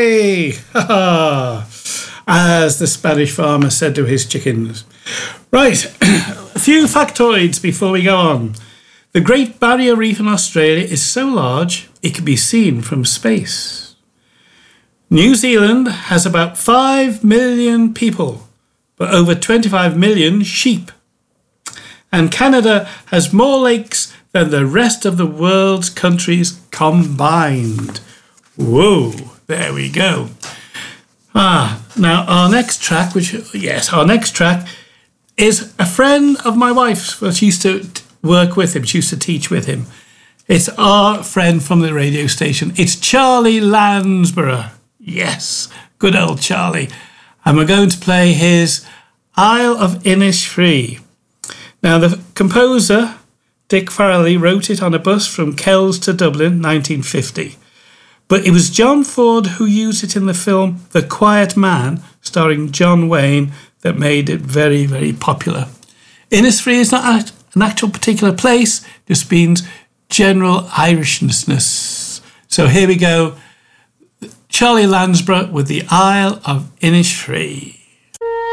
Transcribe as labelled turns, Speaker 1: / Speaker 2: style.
Speaker 1: Hooray! Ha ha! As the Spanish farmer said to his chickens. Right, a few factoids before we go on. The Great Barrier Reef in Australia is so large it can be seen from space. New Zealand has about 5 million people, but over 25 million sheep. And Canada has more lakes than the rest of the world's countries combined. Whoa, there we go. Now our next track is a friend of my wife's. Well, she used to work with him. She used to teach with him. It's our friend from the radio station. It's Charlie Landsborough. Yes, good old Charlie. And we're going to play his Isle of Innisfree. Now, the composer, Dick Farrelly, wrote it on a bus from Kells to Dublin, 1950. But it was John Ford who used it in the film The Quiet Man, starring John Wayne, that made it very, very popular. Innisfree is not an actual particular place, just means general Irishness. So here we go. Charlie Landsborough with the Isle of Innisfree.